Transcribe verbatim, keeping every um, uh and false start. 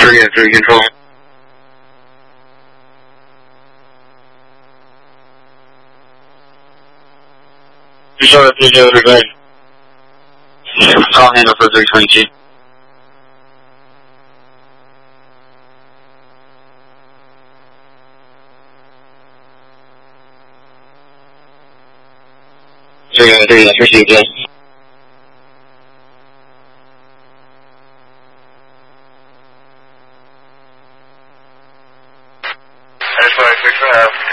Area three control. Sorry, please go to bed. Call handle for three twenty-two. three oh three, that's received, yes. That's five six five.